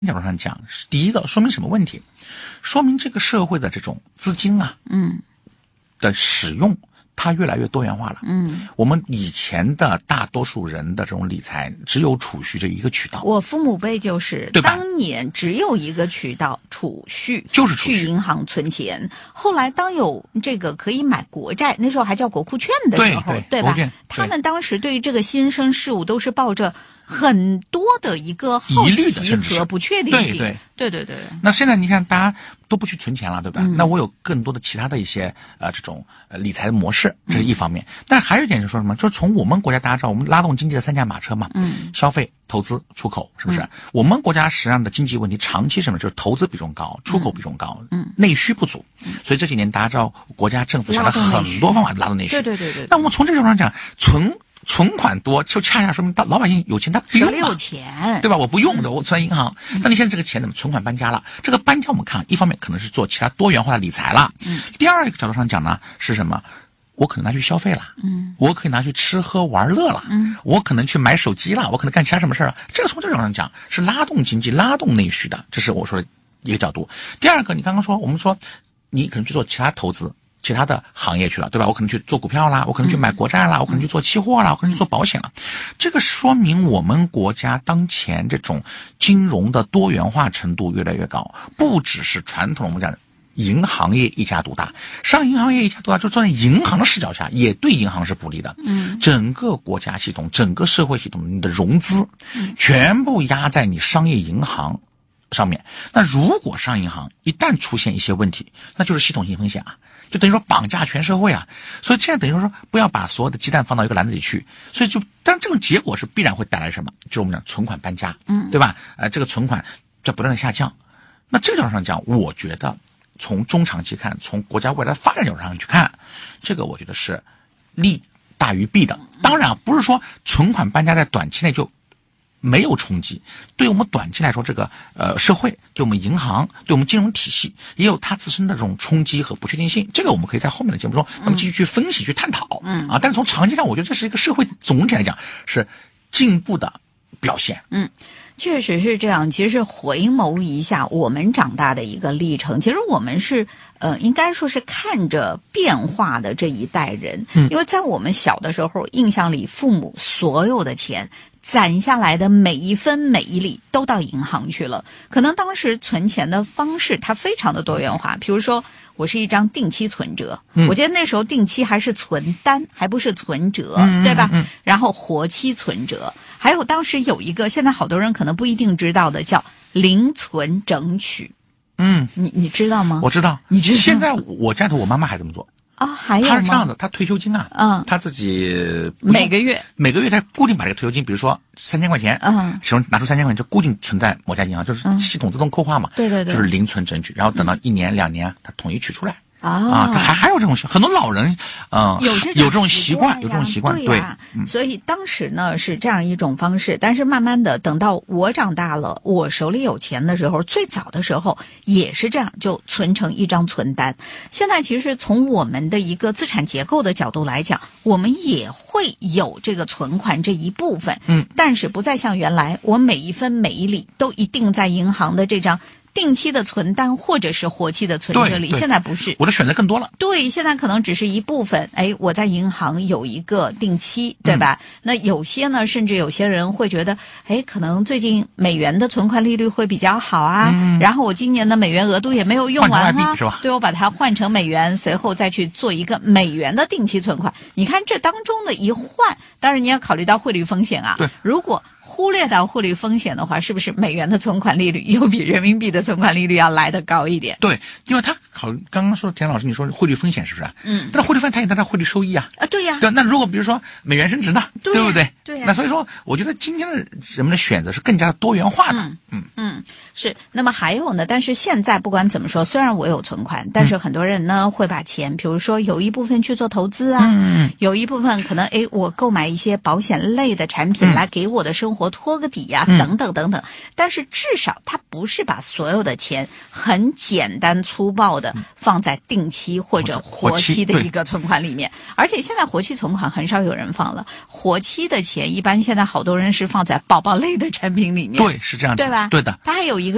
角度上讲，第一个说明什么问题？说明这个社会的这种资金啊，的使用，它越来越多元化了。我们以前的大多数人的这种理财只有储蓄这一个渠道。 我父母辈就是当年只有一个渠道，储蓄， 就是储蓄， 去银行存钱。后来当有这个可以买国债，那时候还叫国库券的时候，对吧？他们当时对于这个新生事物都是抱着很多的一个好奇和不确定性。对。 那现在你看，大家都不去存钱了，对吧？那我有更多的其他的一些这种理财的模式，这是一方面。但是还有一点是说什么？就是从我们国家，大家知道我们拉动经济的三驾马车嘛，消费、投资、出口，是不是？我们国家实际上的经济问题长期什么？就是投资比重高，出口比重高，内需不足。所以这几年大家知道，国家政府想了很多方法拉动内需。 对。 那我们从这种上讲，存款多，就恰恰说明老百姓有钱，他不用手里有钱， 对吧？我不用的，我存银行。那你现在这个钱怎么存款搬家了？这个搬家我们看，一方面可能是做其他多元化的理财了，第二个角度上讲呢，是什么？我可能拿去消费了，我可以拿去吃喝玩乐了，我可能去买手机了，我可能干其他什么事了。这个从这种上讲是拉动经济、拉动内需的，这是我说的一个角度。第二个，你刚刚说我们说你可能去做其他投资。其他的行业去了，对吧？我可能去做股票啦，我可能去买国债啦，我可能去做期货啦，我可能去做保险了。这个说明我们国家当前这种金融的多元化程度越来越高，不只是传统我们讲银行业一家独大，上银行业一家独大就站在银行的视角下，也对银行是不利的。整个国家系统、整个社会系统，你的融资全部压在你商业银行上面。那如果商业银行一旦出现一些问题，那就是系统性风险啊。就等于说绑架全社会啊，所以现在等于说不要把所有的鸡蛋放到一个篮子里去，所以但这种结果是必然会带来什么？就是我们讲存款搬家，对吧？这个存款在不断的下降。那这个角度上讲，我觉得从中长期看，从国家未来发展角度上去看，这个我觉得是利大于弊的。当然不是说存款搬家在短期内就没有冲击，对我们短期来说，这个社会，对我们银行，对我们金融体系也有它自身的这种冲击和不确定性。这个我们可以在后面的节目中咱们继续去分析、去探讨。但是从长期上，我觉得这是一个社会总体来讲是进步的表现。 确实是这样。其实回眸一下我们长大的一个历程，其实我们是应该说是看着变化的这一代人。因为在我们小的时候，印象里父母所有的钱攒下来的每一分每一厘都到银行去了。可能当时存钱的方式它非常的多元化，比如说我是一张定期存折，我记得那时候定期还是存单，还不是存折，对吧？然后活期存折，还有当时有一个现在好多人可能不一定知道的叫零存整取。你知道吗？ 我知道。 你知道？ 现在我家头我妈妈还这么做啊？还有吗？ 他是这样的，他退休金啊，他自己每个月他固定把这个退休金，比如说3000块钱，其中拿出3000块钱就固定存在某家银行，就是系统自动扣化嘛， 对， 就是零存整取，然后等到1年2年，他统一取出来。他还有这种很多老人，有这种习惯，对呀。 所以当时呢是这样一种方式，但是慢慢的等到我长大了，我手里有钱的时候，最早的时候也是这样，就存成一张存单。现在其实从我们的一个资产结构的角度来讲，我们也会有这个存款这一部分，但是不再像原来我每一分每一厘都一定在银行的这张定期的存单或者是活期的存折里。现在不是， 我的选择更多了。 对，现在可能只是一部分。我在银行有一个定期，对吧？那有些呢，甚至有些人会觉得，可能最近美元的存款利率会比较好啊，然后我今年的美元额度也没有用完啊， 是吧？ 对，我把它换成美元，随后再去做一个美元的定期存款。你看这当中的一换，当然你要考虑到汇率风险啊。 对， 如果忽略到汇率风险的话，是不是美元的存款利率又比人民币的存款利率要来得高一点？ 对，因为他刚刚说田老师你说汇率风险是不是？但是汇率风险它也带来汇率收益啊。 对呀。 对，那如果比如说美元升值呢，对不对？ 对呀。 那所以说，我觉得今天的人们的选择是更加多元化的。 是。那么还有呢？但是现在不管怎么说，虽然我有存款，但是很多人呢会把钱，比如说有一部分去做投资啊，有一部分可能我购买一些保险类的产品来给我的生活托个底呀，等等等等。但是至少他不是把所有的钱很简单粗暴的放在定期或者活期的一个存款里面，而且现在活期存款很少有人放了，活期的钱一般现在好多人是放在宝宝类的产品里面。 对，是这样子， 对吧？ 对的。 它还有一个